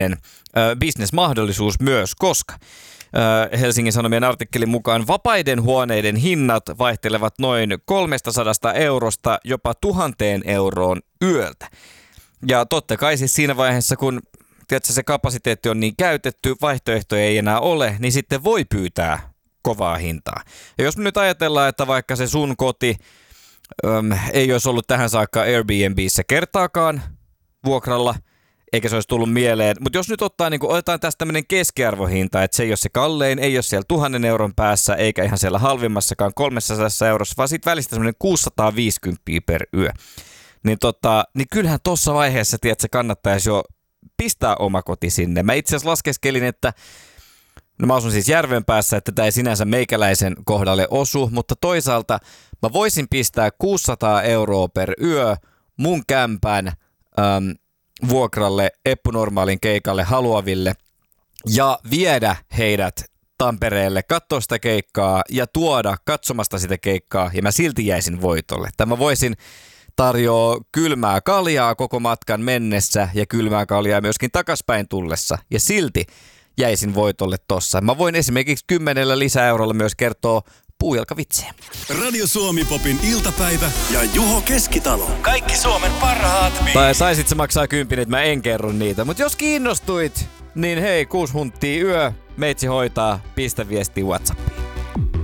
bisnesmahdollisuus myös, koska Helsingin Sanomien artikkelin mukaan vapaiden huoneiden hinnat vaihtelevat noin 300 eurosta jopa 1 000 euroon yöltä. Ja totta kai siis siinä vaiheessa, kun tiedätkö, se kapasiteetti on niin käytetty, vaihtoehtoja ei enää ole, niin sitten voi pyytää kovaa hintaa. Ja jos me nyt ajatellaan, että vaikka se sun koti ei olisi ollut tähän saakka Airbnbissä kertaakaan vuokralla, eikä se olisi tullut mieleen. Mutta jos nyt otetaan tästä tämmöinen keskiarvohinta, että se ei ole se kallein, ei ole siellä 1 000 euron päässä, eikä ihan siellä halvimmassakaan 300 eurossa, vaan siitä välistä semmoinen 650 per yö. Niin kyllähän tuossa vaiheessa, tiedätkö, kannattaisi jo pistää oma koti sinne. Mä itse asiassa laskeskelin, että mä asun siis Järvenpäässä, että tämä ei sinänsä meikäläisen kohdalle osu, mutta toisaalta mä voisin pistää 600 euroa per yö mun kämpän vuokralle Eppu-normaalin keikalle haluaville ja viedä heidät Tampereelle, katsoa sitä keikkaa ja tuoda katsomasta sitä keikkaa ja mä silti jäisin voitolle. Mä voisin tarjoaa kylmää kaljaa koko matkan mennessä ja kylmää kaljaa myöskin takaspäin tullessa ja silti jäisin voitolle tossa. Mä voin esimerkiksi 10 lisäeurolla myös kertoa puujalkavitsejä. Radio Suomi Popin iltapäivä ja Juho Keskitalo. Kaikki Suomen parhaat biisit. Tai saisit se maksaa 10, että mä en kerro niitä. Mutta jos kiinnostuit, niin hei, 6 hunttia yö, meitsi hoitaa, pistä viestiä WhatsApp.